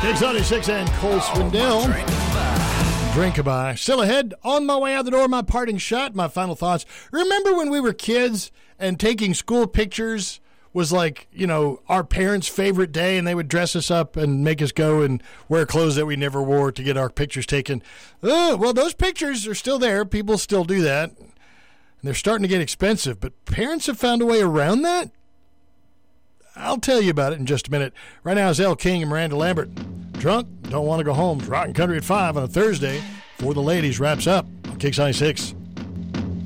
Kicks 96 and Cole Swindell. Drink-a-bye. Still ahead. On my way out the door, my parting shot, my final thoughts. Remember when we were kids and taking school pictures was like, our parents' favorite day, and they would dress us up and make us go and wear clothes that we never wore to get our pictures taken. Well, those pictures are still there. People still do that. And they're starting to get expensive, but parents have found a way around that? I'll tell you about it in just a minute. Right now is Elle King and Miranda Lambert. Drunk, don't want to go home. Rockin' Country at 5 on a Thursday. For the Ladies wraps up on Kicks 96.